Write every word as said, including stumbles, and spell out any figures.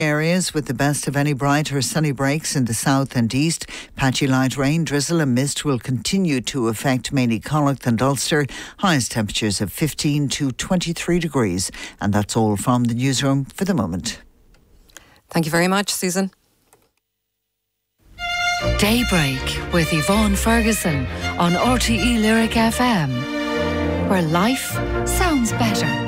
Areas with the best of any bright or sunny breaks in the south and east. Patchy light rain, drizzle and mist will continue to affect mainly Connacht and Ulster. Highest temperatures of fifteen to twenty-three degrees. And that's all from the newsroom for the moment. Thank you very much, Susan. Daybreak with Yvonne Ferguson on R T E Lyric F M, where life sounds better.